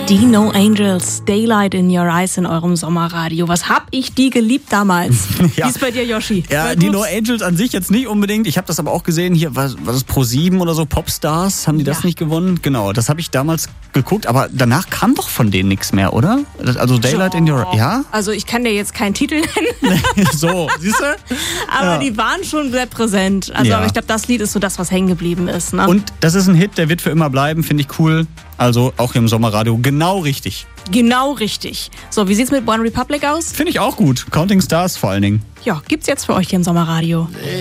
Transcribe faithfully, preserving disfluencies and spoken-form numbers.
Die No Angels, Daylight in Your Eyes in eurem Sommerradio. Was hab ich die geliebt damals? Ja. Wie ist bei dir, Yoshi? Ja, die No Angels an sich jetzt nicht unbedingt. Ich habe das aber auch gesehen, hier, was, was ist Pro sieben oder so, Popstars, haben die das Ja. nicht gewonnen? Genau, das habe ich damals geguckt, aber danach kam doch von denen nichts mehr, oder? Also Daylight in Your Eyes, ja? Also ich kann dir jetzt keinen Titel nennen, So, siehst du? aber Ja. die waren schon sehr präsent. Also Ja. aber ich glaube, das Lied ist so das, was hängen geblieben ist. Ne? Und das ist ein Hit, der wird für immer bleiben, finde ich cool. Also auch hier im Sommerradio genau richtig. Genau richtig. So, wie sieht's mit One Republic aus? Finde ich auch gut. Counting Stars vor allen Dingen. Ja, gibt's jetzt für euch hier im Sommerradio.